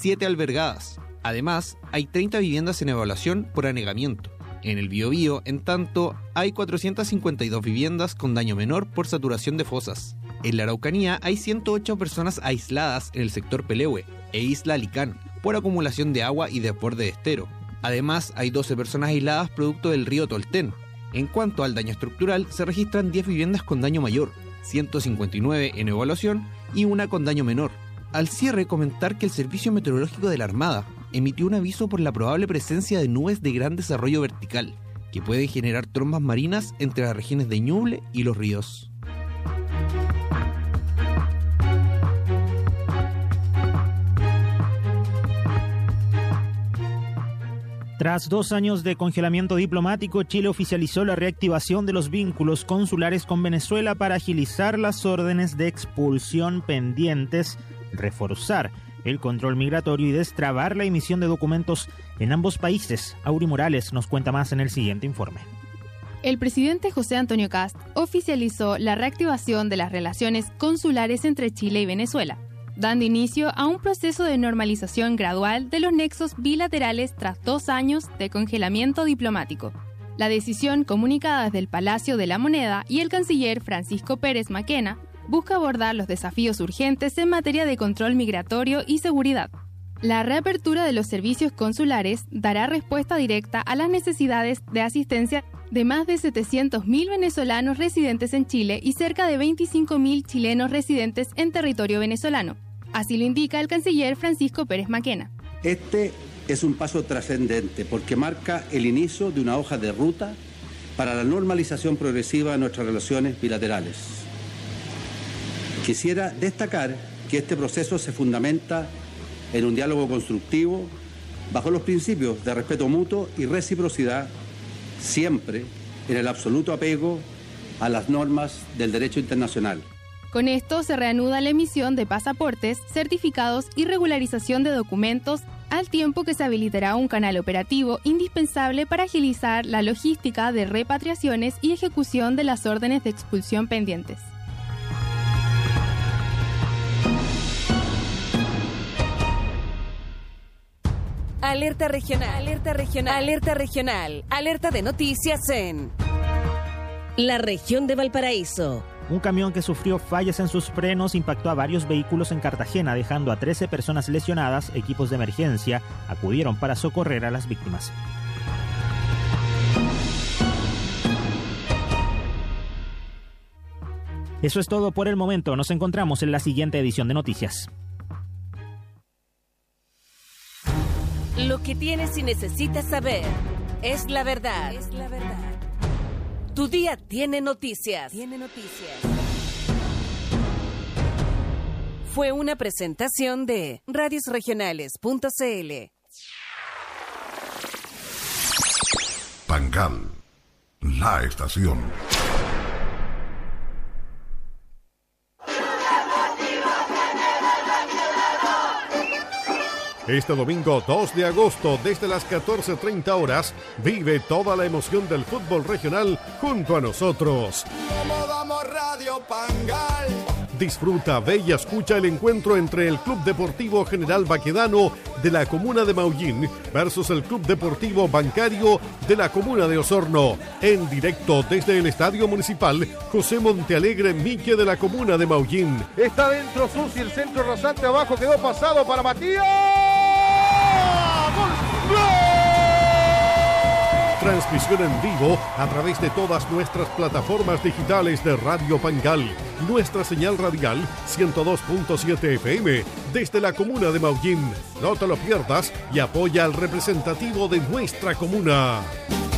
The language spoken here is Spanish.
7 albergadas. Además, hay 30 viviendas en evaluación por anegamiento. En el Biobío, en tanto, hay 452 viviendas con daño menor por saturación de fosas. En la Araucanía hay 108 personas aisladas en el sector Pelehue e Isla Alicán por acumulación de agua y desborde de estero. Además, hay 12 personas aisladas producto del río Tolten. En cuanto al daño estructural, se registran 10 viviendas con daño mayor, 159 en evaluación y una con daño menor. Al cierre, comentar que el Servicio Meteorológico de la Armada emitió un aviso por la probable presencia de nubes de gran desarrollo vertical, que pueden generar trombas marinas entre las regiones de Ñuble y Los Ríos. Tras 2 años de congelamiento diplomático, Chile oficializó la reactivación de los vínculos consulares con Venezuela para agilizar las órdenes de expulsión pendientes, reforzar el control migratorio y destrabar la emisión de documentos en ambos países. Auri Morales nos cuenta más en el siguiente informe. El presidente José Antonio Kast oficializó la reactivación de las relaciones consulares entre Chile y Venezuela, dando inicio a un proceso de normalización gradual de los nexos bilaterales tras 2 años de congelamiento diplomático. La decisión, comunicada desde el Palacio de la Moneda y el canciller Francisco Pérez Maquena, busca abordar los desafíos urgentes en materia de control migratorio y seguridad. La reapertura de los servicios consulares dará respuesta directa a las necesidades de asistencia de más de 700.000 venezolanos residentes en Chile y cerca de 25.000 chilenos residentes en territorio venezolano. Así lo indica el canciller Francisco Pérez Maquena. Este es un paso trascendente porque marca el inicio de una hoja de ruta para la normalización progresiva de nuestras relaciones bilaterales. Quisiera destacar que este proceso se fundamenta en un diálogo constructivo bajo los principios de respeto mutuo y reciprocidad, siempre en el absoluto apego a las normas del derecho internacional. Con esto se reanuda la emisión de pasaportes, certificados y regularización de documentos, al tiempo que se habilitará un canal operativo indispensable para agilizar la logística de repatriaciones y ejecución de las órdenes de expulsión pendientes. Alerta regional, alerta regional, alerta regional, alerta de noticias en la región de Valparaíso. Un camión que sufrió fallas en sus frenos impactó a varios vehículos en Cartagena, dejando a 13 personas lesionadas. Equipos de emergencia acudieron para socorrer a las víctimas. Eso es todo por el momento. Nos encontramos en la siguiente edición de Noticias. Lo que tienes y necesitas saber es la verdad. Es la verdad. Tu día tiene noticias. Fue una presentación de radiosregionales.cl. Pangal, la estación. Este domingo 2 de agosto, desde las 14:30 horas, vive toda la emoción del fútbol regional junto a nosotros. Vamos Radio Pangal. Disfruta, ve y escucha el encuentro entre el Club Deportivo General Baquedano de la comuna de Maullín versus el Club Deportivo Bancario de la comuna de Osorno. En directo desde el Estadio Municipal José Montealegre Mique de la comuna de Maullín. Está dentro Susi, el centro rasante abajo, quedó pasado para Matías. ¡Gol! Transmisión en vivo a través de todas nuestras plataformas digitales de Radio Pangal. Nuestra señal radial 102.7 FM desde la comuna de Maullín. No te lo pierdas y apoya al representativo de nuestra comuna.